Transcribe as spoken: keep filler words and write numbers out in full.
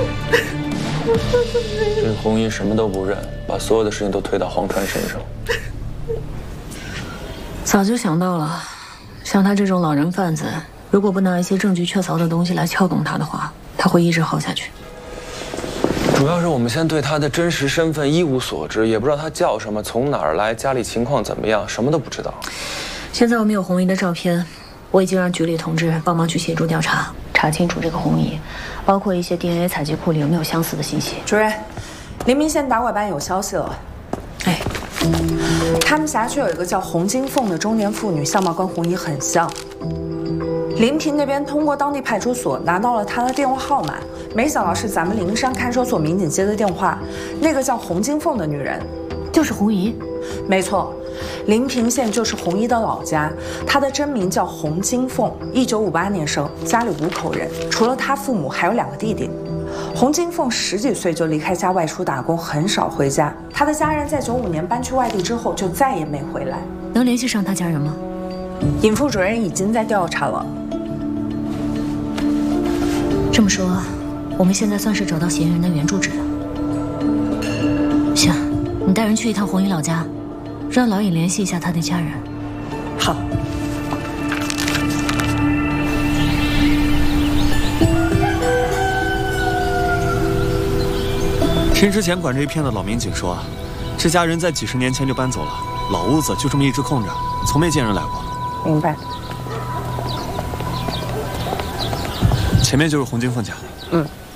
这红衣什么都不认，把所有的事情都推到黄川身上。 早就想到了，像他这种老人贩子，如果不拿一些证据确凿的东西来撬动他的话，他会一直耗下去。 主要是我们现在对他的真实身份一无所知，也不知道他叫什么，从哪儿来，家里情况怎么样，什么都不知道。 现在我们有红衣的照片，我已经让局里同志帮忙去协助调查，查清楚这个红衣，包括一些 D N A 采集库里有没有相似的信息。 主任，临明县打拐班有消息了。 哎， 他们辖区有一个叫洪金凤的中年妇女，相貌跟红衣很像。临平那边通过当地派出所拿到了她的电话号码，没想到是咱们灵山看守所民警接的电话。那个叫洪金凤的女人， 就是红衣。 没错，临平县就是红衣的老家。她的真名叫洪金凤，一九五八年生，家里五口人，除了她父母还有两个弟弟。洪金凤十几岁就离开家外出打工，很少回家。她的家人在九五年搬去外地之后就再也没回来。 能联系上她家人吗？ 尹副主任已经在调查了。 这么说，我们现在算是找到嫌疑人的原住址了。行，你带人去一趟红衣老家，让老尹联系一下他的家人。 好。 听之前管这一片的老民警说，这家人在几十年前就搬走了，老屋子就这么一直空着，从没见人来过。 明白。 前面就是洪金凤家。 嗯。